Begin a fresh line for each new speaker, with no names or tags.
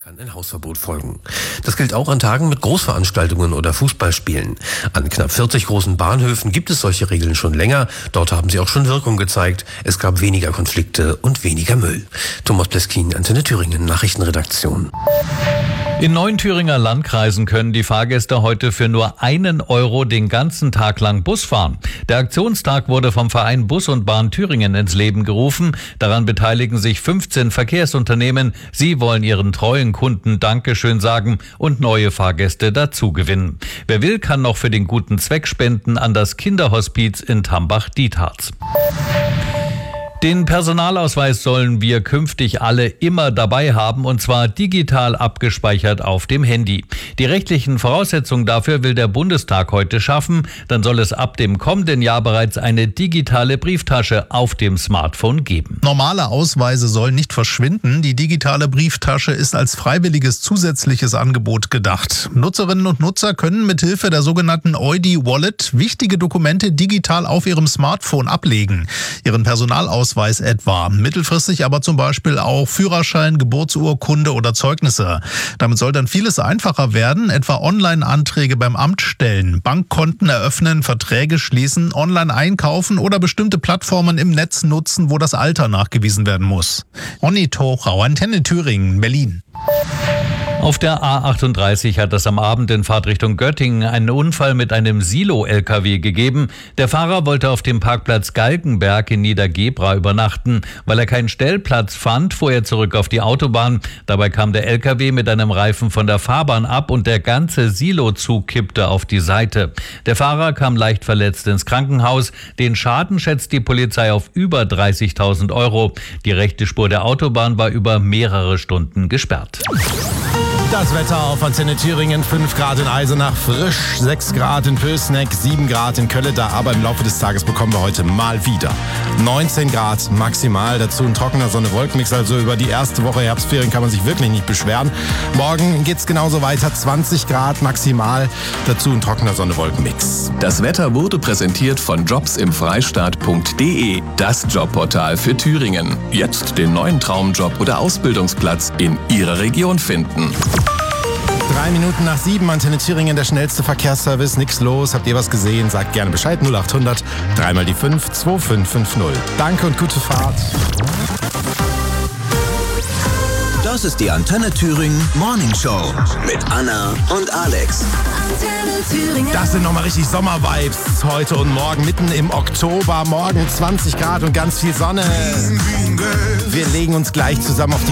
Kann ein Hausverbot folgen. Das gilt auch an Tagen mit Großveranstaltungen oder Fußballspielen. An knapp 40 großen Bahnhöfen gibt es solche Regeln schon länger. Dort haben sie auch schon Wirkung gezeigt. Es gab weniger Konflikte und weniger Müll. Thomas Pleskin, Antenne Thüringen, Nachrichtenredaktion.
In 9 Thüringer Landkreisen können die Fahrgäste heute für nur €1 den ganzen Tag lang Bus fahren. Der Aktionstag wurde vom Verein Bus und Bahn Thüringen ins Leben gerufen. Daran beteiligen sich 15 Verkehrsunternehmen. Sie wollen ihren treuen Kunden Dankeschön sagen und neue Fahrgäste dazugewinnen. Wer will, kann noch für den guten Zweck spenden an das Kinderhospiz in Tambach-Dietharz. Den Personalausweis sollen wir künftig alle immer dabei haben, und zwar digital abgespeichert auf dem Handy. Die rechtlichen Voraussetzungen dafür will der Bundestag heute schaffen. Dann soll es ab dem kommenden Jahr bereits eine digitale Brieftasche auf dem Smartphone geben.
Normale Ausweise sollen nicht verschwinden. Die digitale Brieftasche ist als freiwilliges zusätzliches Angebot gedacht. Nutzerinnen und Nutzer können mithilfe der sogenannten Eudi-Wallet wichtige Dokumente digital auf ihrem Smartphone ablegen. Ihren Personalausweis etwa, mittelfristig aber zum Beispiel auch Führerschein, Geburtsurkunde oder Zeugnisse. Damit soll dann vieles einfacher werden, etwa Online-Anträge beim Amt stellen, Bankkonten eröffnen, Verträge schließen, online einkaufen oder bestimmte Plattformen im Netz nutzen, wo das Alter nachgewiesen werden muss. Onni Tochau, Antenne Thüringen, Berlin.
Auf der A38 hat es am Abend in Fahrtrichtung Göttingen einen Unfall mit einem Silo-LKW gegeben. Der Fahrer wollte auf dem Parkplatz Galgenberg in Niedergebra übernachten. Weil er keinen Stellplatz fand, fuhr er zurück auf die Autobahn. Dabei kam der LKW mit einem Reifen von der Fahrbahn ab und der ganze Silozug kippte auf die Seite. Der Fahrer kam leicht verletzt ins Krankenhaus. Den Schaden schätzt die Polizei auf über 30.000 €. Die rechte Spur der Autobahn war über mehrere Stunden gesperrt.
Das Wetter auf Antenne Thüringen: 5 Grad in Eisenach, frisch, 6 Grad in Pößneck, 7 Grad in Kölleda, aber im Laufe des Tages bekommen wir heute mal wieder 19 Grad maximal, dazu ein trockener Sonne-Wolkenmix, also über die erste Woche Herbstferien kann man sich wirklich nicht beschweren. Morgen geht's genauso weiter, 20 Grad maximal, dazu ein trockener Sonne-Wolkenmix.
Das Wetter wurde präsentiert von jobsimfreistaat.de, das Jobportal für Thüringen. Jetzt den neuen Traumjob oder Ausbildungsplatz in Ihrer Region finden.
3 Minuten nach 7, Antenne Thüringen, der schnellste Verkehrsservice. Nix los, habt ihr was gesehen? Sagt gerne Bescheid, 0800 3 mal die 5 2550. Danke und gute Fahrt.
Das ist die Antenne Thüringen Morning Show mit Anna und Alex.
Das sind nochmal richtig Sommervibes heute und morgen, mitten im Oktober. Morgen 20 Grad und ganz viel Sonne. Wir legen uns gleich zusammen auf die